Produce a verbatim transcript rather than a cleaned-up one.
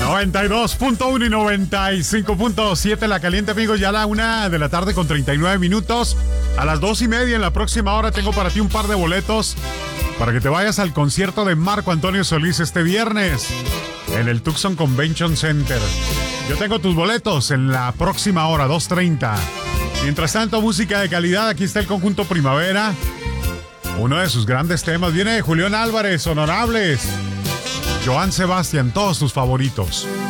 noventa y dos punto uno y noventa y cinco punto siete La Caliente, amigos. Ya a la una de la tarde con treinta y nueve minutos. A las dos y media en la próxima hora tengo para ti un par de boletos para que te vayas al concierto de Marco Antonio Solís este viernes en el Tucson Convention Center. Yo tengo tus boletos en la próxima hora, dos treinta. Mientras tanto, música de calidad. Aquí está el conjunto Primavera. Uno de sus grandes temas viene de Julián Álvarez, Honorables. Joan Sebastián, todos tus favoritos.